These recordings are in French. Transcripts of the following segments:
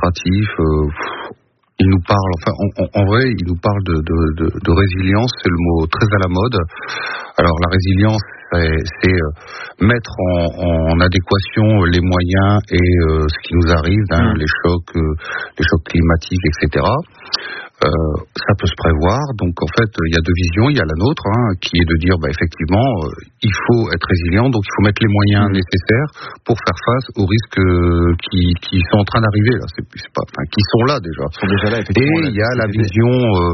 administratif. Il nous parle, en vrai, il nous parle de résilience, c'est le mot très à la mode. Alors la résilience, c'est mettre en adéquation les moyens et ce qui nous arrive, les chocs climatiques, etc. Ça peut se prévoir. Donc en fait, il y a deux visions. Il y a la nôtre, qui est de dire, effectivement, il faut être résilient, donc il faut mettre les moyens nécessaires pour faire face aux risques qui sont en train d'arriver. Là, qui sont là déjà. Ils sont déjà là, et il y a la vision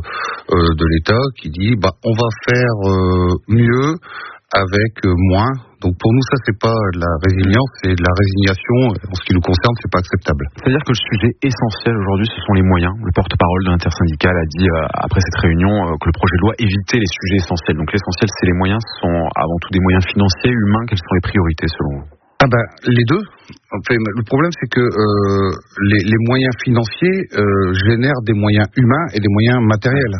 de l'État qui dit, on va faire mieux avec moins. Donc pour nous, ça c'est pas de la résilience, c'est de la résignation. En ce qui nous concerne, c'est pas acceptable. C'est-à-dire que le sujet essentiel aujourd'hui, ce sont les moyens. Le porte-parole de l'intersyndicale a dit après cette réunion que le projet de loi évitait les sujets essentiels. Donc l'essentiel, c'est les moyens. Ce sont avant tout des moyens financiers, humains. Quelles sont les priorités selon vous ? Les deux. Le problème, c'est que les moyens financiers génèrent des moyens humains et des moyens matériels.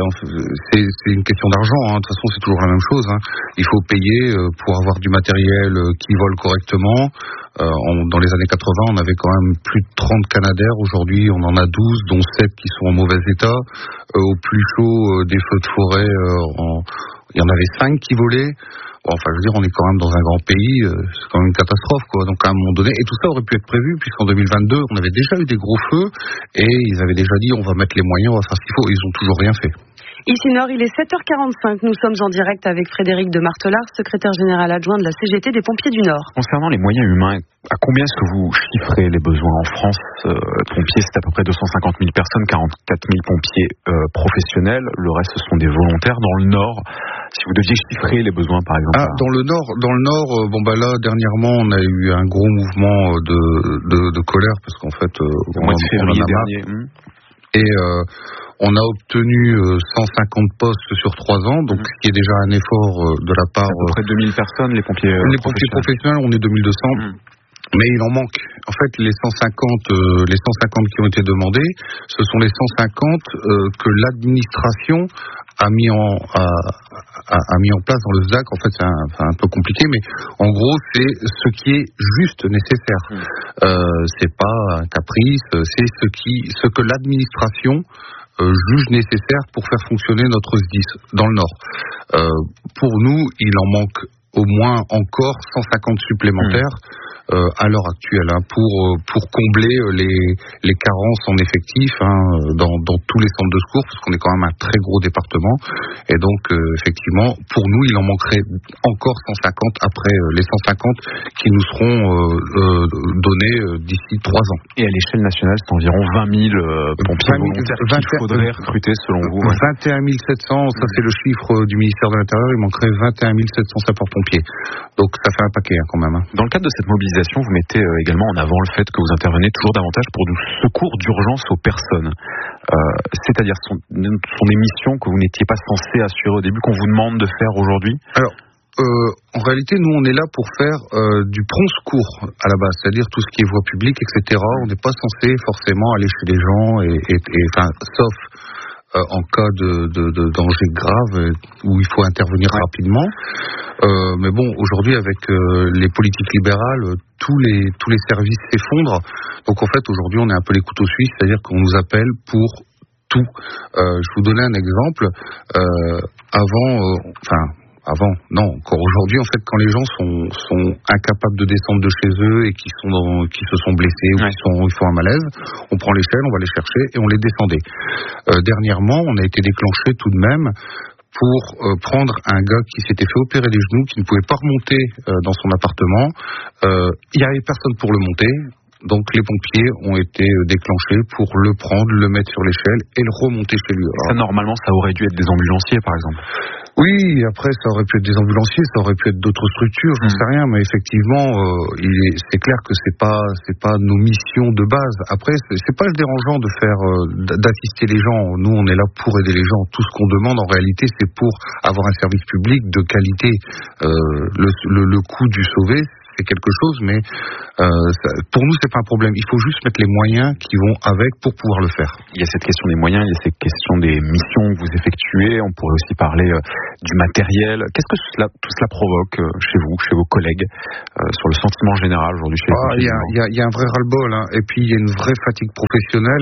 C'est une question d'argent. De toute façon, c'est toujours la même chose. Il faut payer pour avoir du matériel qui vole correctement. Dans les années 80, on avait quand même plus de 30 Canadair. Aujourd'hui, on en a 12, dont 7 qui sont en mauvais état. Au plus chaud des feux de forêt, il y en avait 5 qui volaient. Je veux dire, on est quand même dans un grand pays, c'est quand même une catastrophe, quoi. Donc à un moment donné, et tout ça aurait pu être prévu, puisqu'en 2022, on avait déjà eu des gros feux, et ils avaient déjà dit, on va mettre les moyens, on va faire ce qu'il faut, et ils ont toujours rien fait. Ici Nord, il est 7h45. Nous sommes en direct avec Frédéric de Martelard, secrétaire général adjoint de la CGT des Pompiers du Nord. Concernant les moyens humains, à combien est-ce que vous chiffrez les besoins en France ? Pompiers, c'est à peu près 250 000 personnes, 44 000 pompiers professionnels. Le reste, ce sont des volontaires. Dans le Nord, si vous deviez chiffrer les besoins, par exemple. Dans le Nord, là, dernièrement, on a eu un gros mouvement de colère, parce qu'en fait, au mois de février dernier. Et on a obtenu 150 postes sur 3 ans, donc ce qui est déjà un effort de la part... À peu près 2000 personnes, les pompiers professionnels, on est 2200. Mais il en manque. En fait, les 150 qui ont été demandés, ce sont les 150 que l'administration a mis en place dans le ZAC. En fait, c'est un peu compliqué, mais en gros, c'est ce qui est juste nécessaire. C'est pas un caprice, c'est ce que l'administration juge nécessaire pour faire fonctionner notre SDIS dans le Nord. Pour nous, il en manque au moins encore 150 supplémentaires à l'heure actuelle, pour combler les carences en effectifs dans tous les centres de secours, parce qu'on est quand même un très gros département, et donc effectivement, pour nous, il en manquerait encore 150 après les 150 qui nous seront donnés d'ici 3 ans. Et à l'échelle nationale, c'est environ 20 000 pompiers volontaires qu'il faudrait recruter selon vous. 21 700, ça c'est le chiffre du ministère de l'Intérieur, il manquerait 21 700 sapeurs-pompiers. Donc ça fait un paquet quand même. Dans le cadre de cette mobilisation, vous mettez également en avant le fait que vous intervenez toujours davantage pour du secours d'urgence aux personnes. C'est-à-dire son émission que vous n'étiez pas censé assurer au début, qu'on vous demande de faire aujourd'hui ? Alors, en réalité, nous, on est là pour faire du prompt secours à la base, c'est-à-dire tout ce qui est voie publique, etc. On n'est pas censé forcément aller chez les gens, sauf en cas de danger grave où il faut intervenir rapidement. Mais bon, aujourd'hui, avec les politiques libérales, tous les services s'effondrent. Donc en fait, aujourd'hui, on est un peu les couteaux suisses, c'est-à-dire qu'on nous appelle pour tout. Je vous donnais un exemple. Encore aujourd'hui, en fait, quand les gens sont incapables de descendre de chez eux et qui se sont blessés ou qui font un malaise, on prend l'échelle, on va les chercher et on les descendait. Dernièrement, on a été déclenché tout de même pour prendre un gars qui s'était fait opérer les genoux, qui ne pouvait pas remonter dans son appartement. Il n'y avait personne pour le monter. Donc les pompiers ont été déclenchés pour le prendre, le mettre sur l'échelle et le remonter chez lui. Ça, normalement, ça aurait dû être des ambulanciers, par exemple. Oui, après ça aurait pu être des ambulanciers, ça aurait pu être d'autres structures, je ne sais rien, mais effectivement, c'est clair que c'est pas nos missions de base. Après, c'est pas dérangeant de faire d'assister les gens. Nous, on est là pour aider les gens. Tout ce qu'on demande, en réalité, c'est pour avoir un service public de qualité. Le coût du sauvé, c'est quelque chose, mais pour nous, c'est pas un problème. Il faut juste mettre les moyens qui vont avec pour pouvoir le faire. Il y a cette question des moyens, il y a cette question des missions que vous effectuez. On pourrait aussi parler du matériel. Qu'est-ce que tout cela provoque chez vous, chez vos collègues, sur le sentiment général aujourd'hui chez les pompiers? Il y a un vrai ras-le-bol, hein. Et puis il y a une vraie fatigue professionnelle.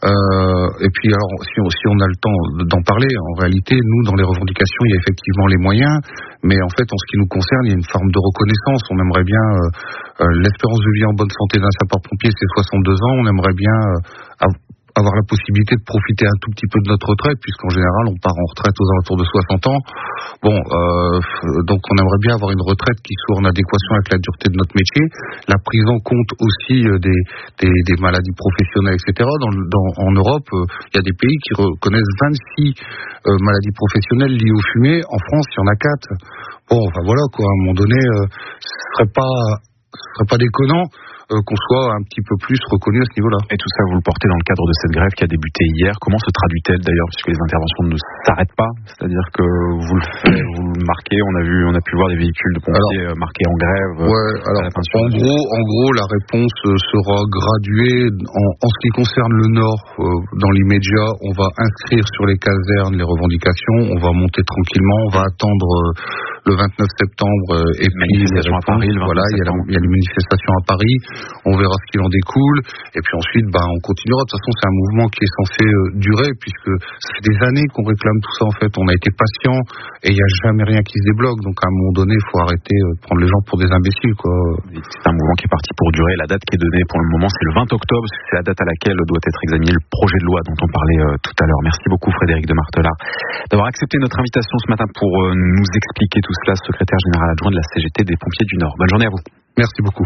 Et puis alors, si on a le temps d'en parler, en réalité, nous, dans les revendications, il y a effectivement les moyens, mais en fait, en ce qui nous concerne, il y a une forme de reconnaissance. On aimerait bien l'espérance de vie en bonne santé d'un sapeur-pompier, c'est 62 ans. On aimerait bien avoir la possibilité de profiter un tout petit peu de notre retraite, puisqu'en général, on part en retraite aux alentours de 60 ans. Bon, donc on aimerait bien avoir une retraite qui soit en adéquation avec la dureté de notre métier. La prise en compte aussi des maladies professionnelles, etc. En Europe, il y a des pays qui reconnaissent 26 maladies professionnelles liées aux fumées. En France, il y en a 4. Bon, enfin voilà quoi. À un moment donné, ce serait pas déconnant qu'on soit un petit peu plus reconnu à ce niveau-là. Et tout ça, vous le portez dans le cadre de cette grève qui a débuté hier. Comment se traduit-elle d'ailleurs, puisque les interventions ne s'arrêtent pas? C'est-à-dire que vous le faites, vous le marquez. On a pu voir des véhicules de pompiers marqués en grève. Ouais, alors en gros, la réponse sera graduée. En ce qui concerne le Nord, dans l'immédiat, on va inscrire sur les casernes les revendications. On va monter tranquillement. On va attendre le 29 septembre et puis à Paris. Voilà, il y a les manifestations à Paris. On verra ce qu'il en découle, et puis ensuite, on continuera. De toute façon, c'est un mouvement qui est censé durer, puisque ça fait des années qu'on réclame tout ça. En fait, on a été patient, et il n'y a jamais rien qui se débloque. Donc, à un moment donné, il faut arrêter de prendre les gens pour des imbéciles, quoi. C'est un mouvement qui est parti pour durer. La date qui est donnée pour le moment, c'est le 20 octobre. C'est la date à laquelle doit être examiné le projet de loi dont on parlait tout à l'heure. Merci beaucoup, Frédéric de Martelard, d'avoir accepté notre invitation ce matin pour nous expliquer tout cela, secrétaire général adjoint de la CGT des Pompiers du Nord. Bonne journée à vous. Merci beaucoup.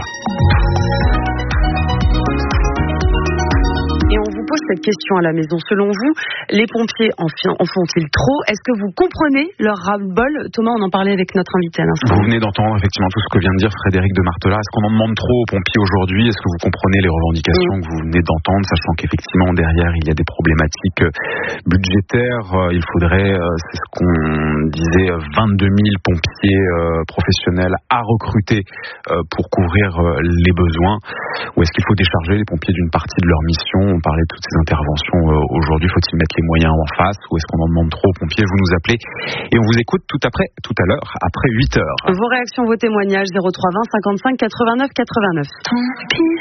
Et on vous pose cette question à la maison. Selon vous, les pompiers en font-ils trop? Est-ce que vous comprenez leur ras-le-bol? Thomas, on en parlait avec notre invité à l'instant. Vous venez d'entendre effectivement tout ce que vient de dire Frédéric de Martelard. Est-ce qu'on en demande trop aux pompiers aujourd'hui? Est-ce que vous comprenez les revendications que vous venez d'entendre, sachant qu'effectivement derrière il y a des problématiques budgétaires? Il faudrait, c'est ce qu'on disait, 22 000 pompiers professionnels à recruter pour couvrir les besoins. Ou est-ce qu'il faut décharger les pompiers d'une partie de leur mission? On parlait de toutes ces interventions aujourd'hui. Faut-il mettre les moyens en face, ou est-ce qu'on en demande trop aux pompiers? Vous nous appelez et on vous écoute tout à l'heure, après 8h. Vos réactions, vos témoignages, 03 20 55 89 89.